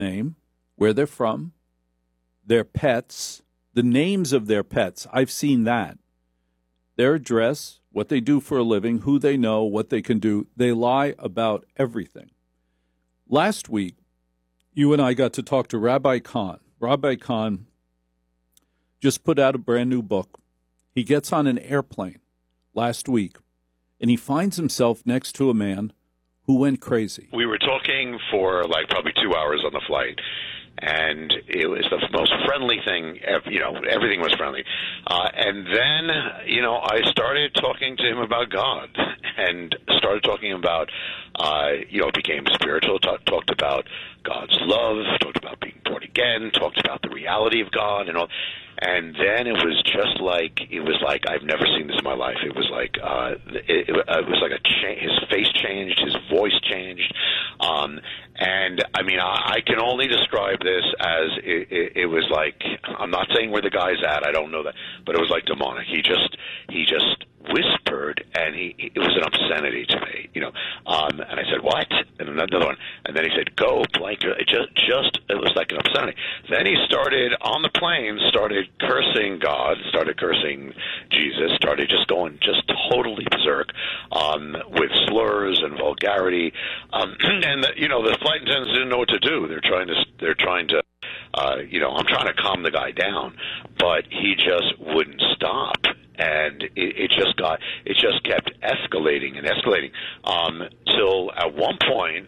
name, where they're from, their pets, the names of their pets. I've seen that. Their address, what they do for a living, who they know, what they can do. They lie about everything. Last week, you and I got to talk to Rabbi Kahn. Rabbi Kahn just put out a brand new book. He gets on an airplane last week, and he finds himself next to a man who went crazy. We were talking for like probably 2 hours on the flight, and it was the most friendly thing, everything was friendly. And then, I started talking to him about God and started talking about, it became spiritual, talked about God's love, talked about being born again, talked about the reality of God and all. And then it was just like, I've never seen this in my life. It was like, it was like his face changed, his voice changed. And I mean, I can only describe this as it was like, I'm not saying where the guy's at, I don't know that, but it was like demonic. He just whispered, and it was an obscenity to me, and I said, what? And another one, and then he said, go blank. It was like an obscenity. Then he started on the plane, started cursing God, started cursing Jesus, started just going totally berserk, with slurs and vulgarity, and the flight attendants didn't know what to do. They're trying to I'm trying to calm the guy down, but he just wouldn't stop. And it just kept escalating and escalating, till at one point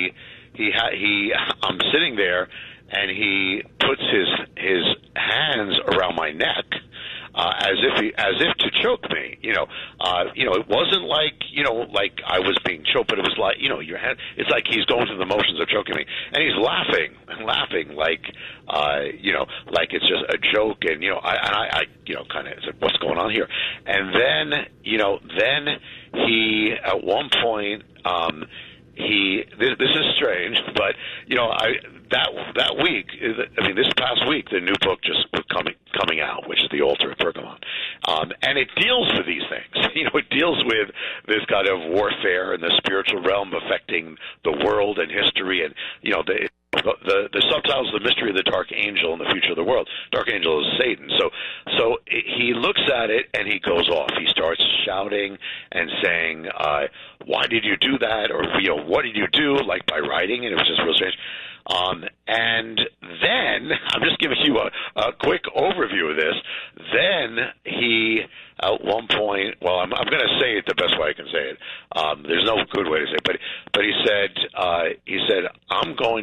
I'm sitting there, and he puts his hands around my neck, as if to choke me. It wasn't like I was being choked, but it was like, your hand. It's like he's going through the motions of choking me, and he's laughing like it's just a joke, and I kind of said, what's going on here? And then he at one point this is strange, but that week, this past week, the new book just was coming out, which is The Altar of Pergamon, and it deals with these things. It deals with this kind of warfare in the spiritual realm affecting the world and history, and the subtitles, The Mystery of the Dark Angel and the Future of the World. Dark Angel is Satan. So he looks at it and he goes off. He starts shouting and saying, why did you do that? Or, what did you do? Like by writing, and it was just real strange. And then, I'm just giving you a quick overview of this. Then he, at one point, well, I'm going to say it the best way I can say it. There's no good way to say it, but he said, I'm going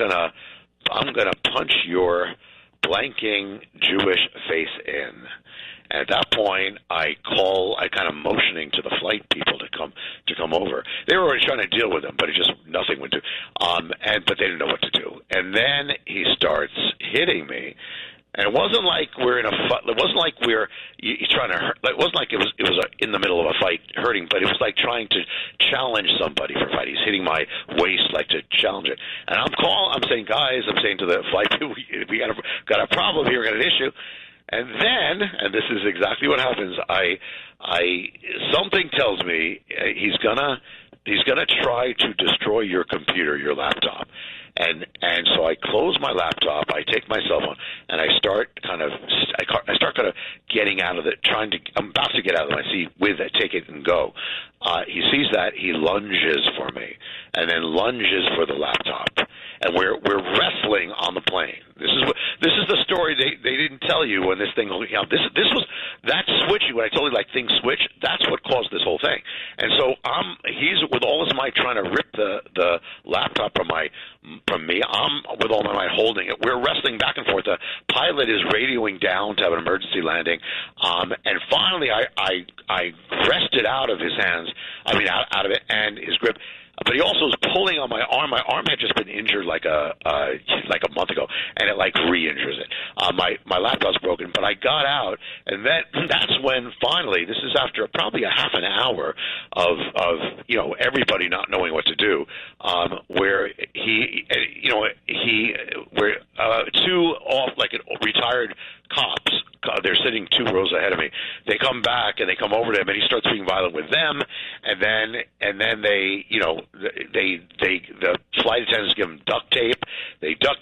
to punch your blanking Jewish face in. And at that point, I kind of motioning to the flight people to come over. They were already trying to deal with him, but nothing would do. But they didn't know what to do. And then he starts hitting me. And it wasn't like we're in a fight. It wasn't like he's trying to hurt. It wasn't like it was in the middle of a fight hurting, but it was like trying to challenge somebody for a fight. He's hitting my waist like to challenge it. And I'm saying, guys, to the flight people, we got a problem here, we got an issue. And then, and this is exactly what happens, something tells me he's gonna try to destroy your computer, your laptop. And so I close my laptop, I take my cell phone, and I start kind of getting out of it, I'm about to get out of it. I see with it, take it and go. He sees that, he lunges for me, and then lunges for the laptop. And we're wrestling on the plane. This is the story they didn't tell you when this thing. This was that switching when I told you like things switch. That's what caused this whole thing. And so he's with all his might trying to rip the laptop from me. I'm with all my might holding it. We're wrestling back and forth. The pilot is radioing down to have an emergency landing. And finally I wrested out of his hands. Out of it and his grip. But he also was pulling on my arm. My arm had just been injured like a month ago, and it like re-injures it. My laptop's broken, but I got out, and that's when finally, this is after probably a half an hour of everybody not knowing what to do, where two retired cops. They're sitting 2 rows ahead of me. They come back and they come over to him, and he starts being violent with them. And then they the flight attendants give him duct tape. They duct